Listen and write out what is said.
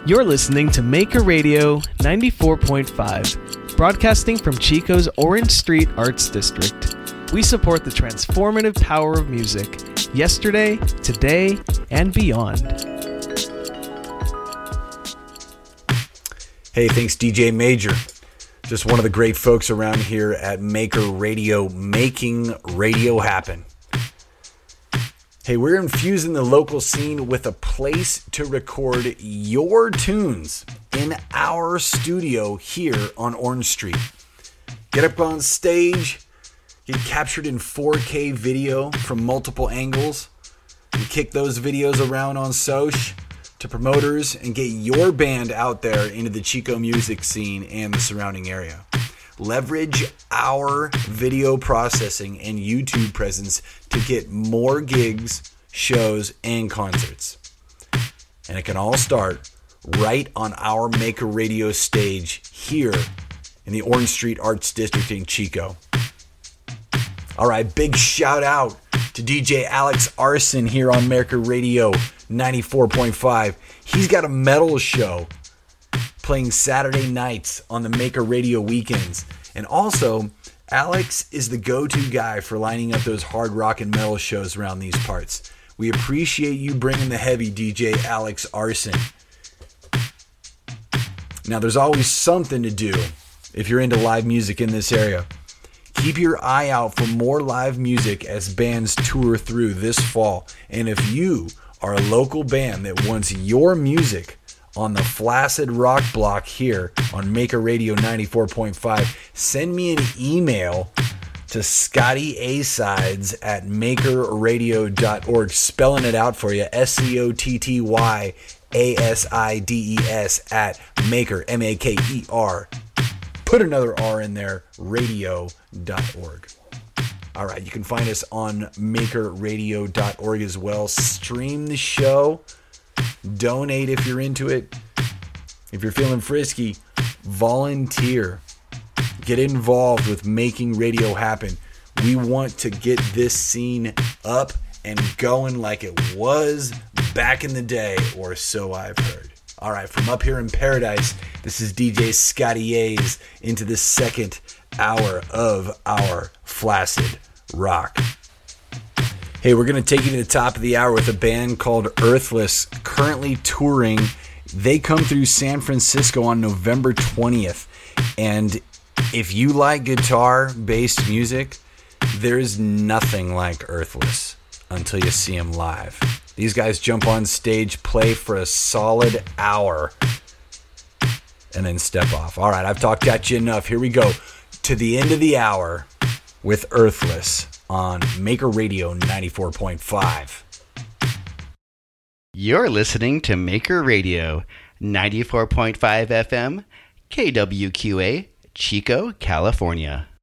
You're listening to Maker Radio 94.5, broadcasting from Chico's Orange Street Arts District. We support the transformative power of music, yesterday, today, and beyond. Hey, thanks DJ Major. Just one of the great folks around here at Maker Radio, making radio happen. Hey, we're infusing the local scene with a place to record your tunes in our studio here on Orange Street. Get up on stage, get captured in 4K video from multiple angles, and kick those videos around on Soch to promoters and get your band out there into the Chico music scene and the surrounding area. Leverage our video processing and YouTube presence to get more gigs, shows, and concerts. And it can all start right on our Maker Radio stage here in the Orange Street Arts District in Chico. All right, big shout out to DJ Alex Arson here on Maker Radio 94.5. He's got a metal show playing Saturday nights on the Maker Radio weekends. And also, Alex is the go-to guy for lining up those hard rock and metal shows around these parts. We appreciate you bringing the heavy, DJ Alex Arson. Now, there's always something to do if you're into live music in this area. Keep your eye out for more live music as bands tour through this fall. And if you are a local band that wants your music on the Flaccid Rock Block here on Maker Radio 94.5, send me an email to ScottyAsides@makerradio.org, spelling it out for you, ScottyAsides at Maker, M-A-K-E-R. Put another R in there, radio.org. All right, you can find us on makerradio.org as well. Stream the show. Donate if you're into it. If you're feeling frisky, volunteer. Get involved with making radio happen. We want to get this scene up and going like it was back in the day, or so I've heard. All right, from up here in paradise, this is DJ Scotty A's into the second hour of our Flaccid Rock. Hey, we're going to take you to the top of the hour with a band called Earthless, currently touring. They come through San Francisco on November 20th. And if you like guitar-based music, there's nothing like Earthless until you see them live. These guys jump on stage, play for a solid hour, and then step off. All right, I've talked at you enough. Here we go to the end of the hour with Earthless on Maker Radio 94.5. You're listening to Maker Radio 94.5 FM, KWQA, Chico, California.